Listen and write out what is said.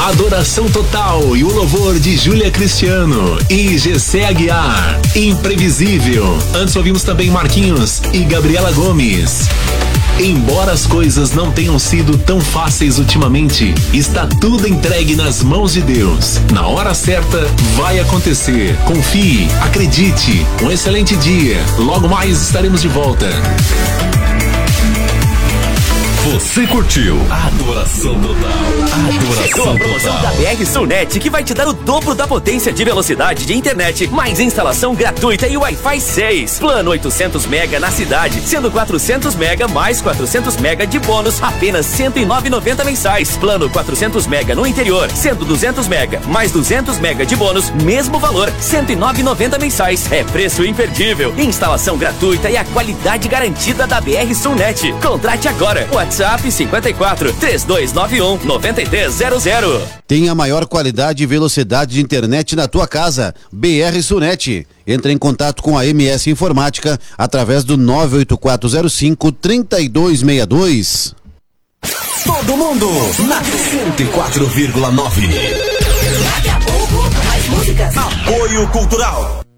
Adoração Total e o louvor de Júlia Cristiano e GC Aguiar. Imprevisível. Antes ouvimos também Marquinhos e Gabriela Gomes. Embora as coisas não tenham sido tão fáceis ultimamente, está tudo entregue nas mãos de Deus. Na hora certa, vai acontecer. Confie, acredite. Um excelente dia. Logo mais estaremos de volta. Você curtiu Adoração Total. Chegou a promoção da BR Sulnet, que vai te dar o dobro da potência de velocidade de internet, mais instalação gratuita e Wi-Fi 6. Plano 800 mega na cidade, sendo 400 mega mais 400 mega de bônus, apenas R$ 109,90 mensais. Plano 400 mega no interior, sendo 200 mega mais 200 mega de bônus, mesmo valor, R$ 109,90 mensais. É preço imperdível, instalação gratuita e a qualidade garantida da BR Sulnet. Contrate agora. WhatsApp 54 3291 9300. Tem a maior qualidade e velocidade de internet na tua casa. BR Sulnet. Entre em contato com a MS Informática através do 98405-3262. Todo mundo na 104,9. Daqui a pouco, mais músicas. Apoio Cultural.